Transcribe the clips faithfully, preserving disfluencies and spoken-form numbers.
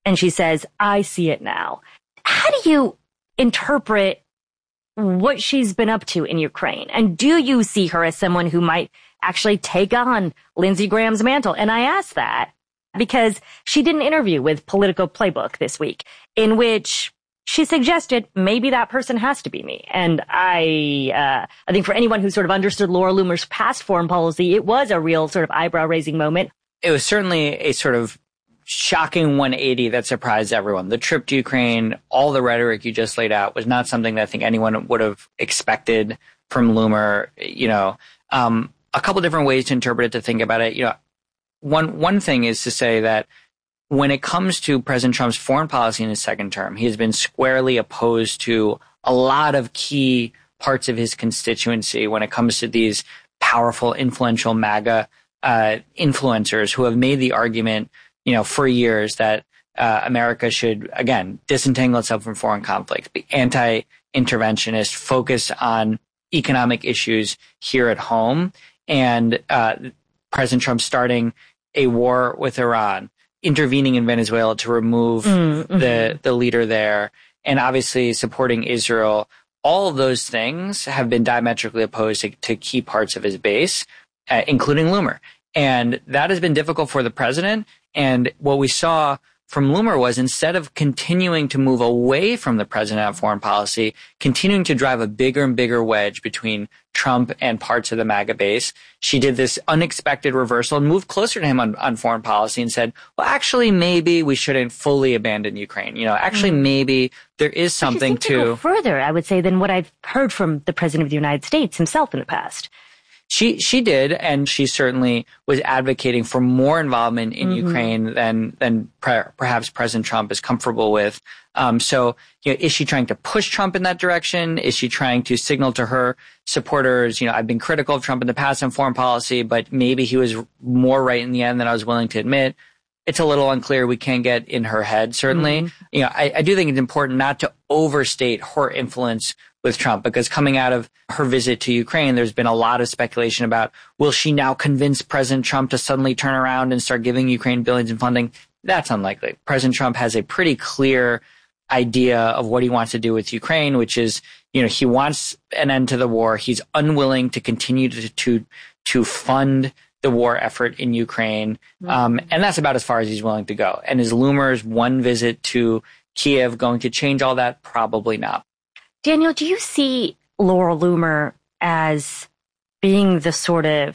and she says, I see it now. How do you interpret what she's been up to in Ukraine? And do you see her as someone who might actually take on Lindsey Graham's mantle? And I ask that because she did an interview with Politico Playbook this week in which she suggested maybe that person has to be me. And I, uh, I think for anyone who sort of understood Laura Loomer's past foreign policy, it was a real sort of eyebrow-raising moment. It was certainly a sort of shocking one eighty that surprised everyone. The trip to Ukraine, all the rhetoric you just laid out was not something that I think anyone would have expected from Loomer. You know, um, a couple different ways to interpret it, to think about it. You know, one, one thing is to say that when it comes to President Trump's foreign policy in his second term, he has been squarely opposed to a lot of key parts of his constituency when it comes to these powerful, influential MAGA uh, influencers who have made the argument, you know, for years that uh, America should, again, disentangle itself from foreign conflict, be anti-interventionist, focus on economic issues here at home. And uh, President Trump starting a war with Iran, intervening in Venezuela to remove mm-hmm. the, the leader there, and obviously supporting Israel. All of those things have been diametrically opposed to, to key parts of his base, uh, including Loomer. And that has been difficult for the president. And what we saw from Loomer was, instead of continuing to move away from the president on foreign policy, continuing to drive a bigger and bigger wedge between Trump and parts of the MAGA base, she did this unexpected reversal and moved closer to him on, on foreign policy and said, well, actually, maybe we shouldn't fully abandon Ukraine. You know, actually, mm. maybe there is something to, to go further, I would say, than what I've heard from the president of the United States himself in the past. She she did, and she certainly was advocating for more involvement in mm-hmm. Ukraine than than per, perhaps President Trump is comfortable with. Um, so, you know, is she trying to push Trump in that direction? Is she trying to signal to her supporters, you know, I've been critical of Trump in the past on foreign policy, but maybe he was more right in the end than I was willing to admit? It's a little unclear. We can't get in her head, certainly. Mm-hmm. You know, I, I do think it's important not to overstate her influence with Trump, because coming out of her visit to Ukraine, there's been a lot of speculation about, will she now convince President Trump to suddenly turn around and start giving Ukraine billions in funding? That's unlikely. President Trump has a pretty clear idea of what he wants to do with Ukraine, which is, you know, he wants an end to the war. He's unwilling to continue to to, to fund the war effort in Ukraine. Um, and that's about as far as he's willing to go. And is Loomer's one visit to Kiev going to change all that? Probably not. Daniel, do you see Laura Loomer as being the sort of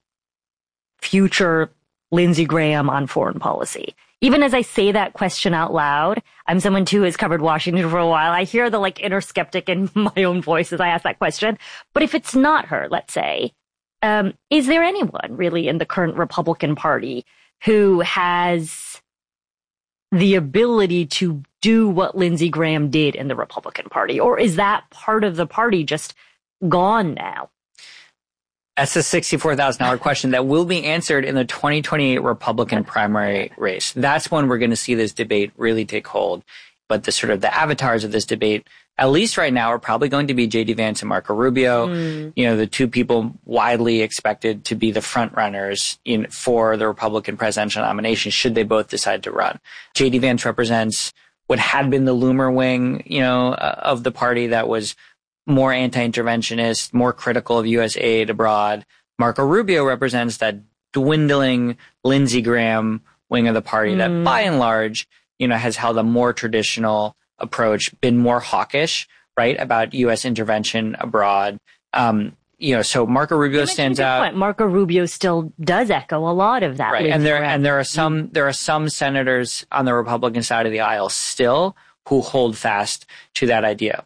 future Lindsey Graham on foreign policy? Even as I say that question out loud, I'm someone too who has covered Washington for a while. I hear the like inner skeptic in my own voice as I ask that question. But if it's not her, let's say, um, is there anyone really in the current Republican Party who has the ability to do what Lindsey Graham did in the Republican Party? Or is that part of the party just gone now? That's a sixty-four thousand dollars question that will be answered in the twenty twenty-eight Republican primary race. That's when we're going to see this debate really take hold. But the sort of the avatars of this debate, at least right now, are probably going to be J D Vance and Marco Rubio. Mm. You know, the two people widely expected to be the front runners in, for the Republican presidential nomination, should they both decide to run. J D Vance represents what had been the Loomer wing, you know, uh, of the party that was more anti-interventionist, more critical of U S aid abroad. Marco Rubio represents that dwindling Lindsey Graham wing of the party mm. that, by and large, you know, has held a more traditional approach, been more hawkish, right, about U S intervention abroad. Um, you know, so Marco Rubio stands out. Point. Marco Rubio still does echo a lot of that. Right, and there and there are some there are some senators on the Republican side of the aisle still who hold fast to that idea.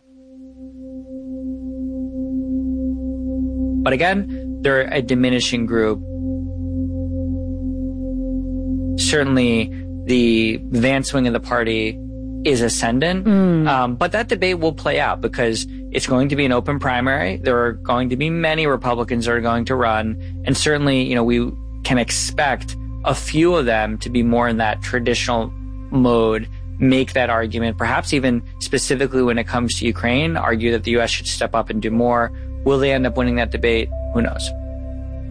But again, they're a diminishing group. Certainly, the Vance wing of the party is ascendant, mm. um, but that debate will play out because it's going to be an open primary. There are going to be many Republicans that are going to run, and certainly, you know, we can expect a few of them to be more in that traditional mode, make that argument, perhaps even specifically when it comes to Ukraine, argue that the U S should step up and do more. Will they end up winning that debate? Who knows?